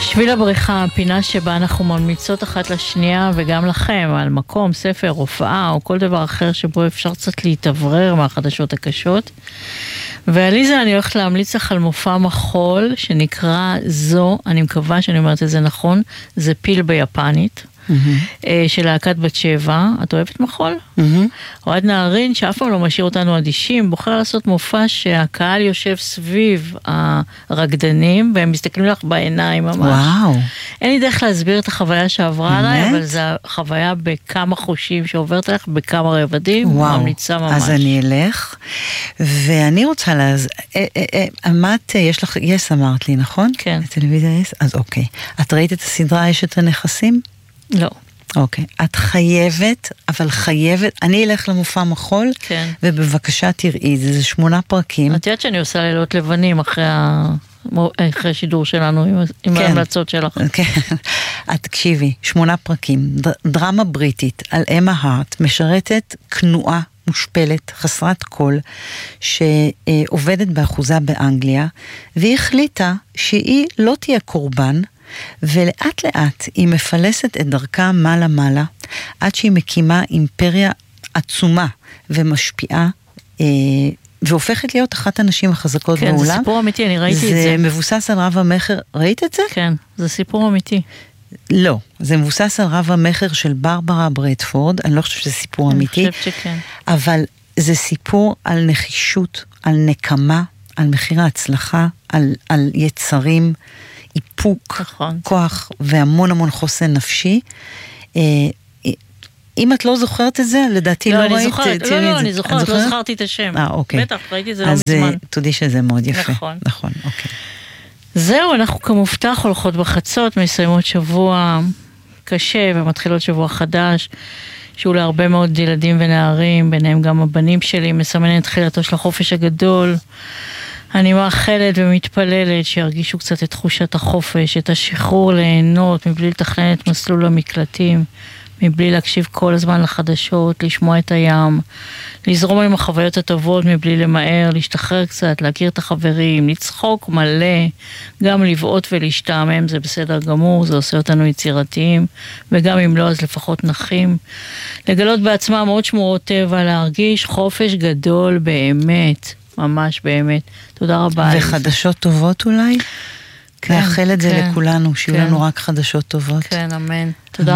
שביל הבריחה, הפינה שבה אנחנו ממליצות אחת לשנייה וגם לכם על מקום, ספר, הופעה או כל דבר אחר שבו אפשר קצת להתאוורר מהחדשות הקשות. ועליזה, אני הולכת להמליץ לך על מופע מחול שנקרא זו, אני מקווה שאני אומרת את זה נכון, זה פיל ביפנית. של להקת בת שבע. את אוהבת מחול? אוהד נהרין, שאף פעם לא משאיר אותנו אדישים, בוחר לעשות מופע שהקהל יושב סביב הרקדנים, והם מסתכלים לך בעיניים ממש. וואו. אין לי דרך להסביר את החוויה שעברה עליי, אבל זו חוויה בכמה חושים שעוברת לך, בכמה רבדים, ממליצה ממש. אז אני אלך, ואני רוצה אמרת, יש לך, יס אמרת לי, נכון? כן. טלוויזיה יס? אז אוקיי. את ראית את הסדרה אשת הנכסים? לא. אוקיי. את חייבת, אבל חייבת, אני אלך למופע מחול, כן. ובבקשה תראי, זה 8 פרקים. את יודעת שאני עושה לילות לבנים אחרי השידור שלנו, עם ההמלצות שלך. כן. את תקשיבי, 8 פרקים, דרמה בריטית על אמה הארט, משרתת כנועה מושפלת, חסרת קול, שעובדת באחוזה באנגליה, והיא החליטה שהיא לא תהיה קורבן, ולאט לאט היא מפלסת את דרכה מעלה, עד שהיא מקימה אימפריה עצומה ומשפיעה, והופכת להיות אחת הנשים החזקות בעולם. כן, זה סיפור אמיתי, אני ראיתי את זה. זה מבוסס על רב המחר, ראית את זה? כן, זה סיפור אמיתי. לא, זה מבוסס על רב המחר של ברברה ברדפורד, אני לא חושבת שזה סיפור אמיתי. אני חושבת שכן. אבל זה סיפור על נחישות, על נקמה, על מחיר ההצלחה, על יצרים, איפוק, נכון. כוח והמון המון חוסן נפשי. אם את לא זוכרת את זה, לדעתי לא ראית. לא, אני זוכרת, לא זכרתי את השם. אוקיי. בטח, ראיתי את זה לא מזמן. אז תודי שזה מאוד יפה. נכון, אוקיי. זהו, אנחנו כמובטח הולכות בחצות, מסיימות שבוע קשה ומתחילות שבוע חדש, שהוא להרבה מאוד ילדים ונערים, ביניהם גם הבנים שלי, מסמן את תחילתו של החופש הגדול. אני מאחלת ומתפללת שירגישו קצת את תחושת החופש, את השחרור ליהנות, מבלי לתכנן את מסלול המקלטים, מבלי להקשיב כל הזמן לחדשות, לשמוע את הים, לזרום עם החוויות הטובות מבלי למהר, להשתחרר קצת, להכיר את החברים, לצחוק מלא, גם לבעוט ולהשתעמם, זה בסדר גמור, זה עושה אותנו יצירתיים, וגם אם לא, אז לפחות נחים. לגלות בעצמם עוד שמורות טבע, להרגיש חופש גדול באמת. ממש באמת. תודה רבה. וחדשות טובות אולי? כן, נאחל את זה לכולנו, שיהיו לנו רק חדשות טובות. כן, אמן. תודה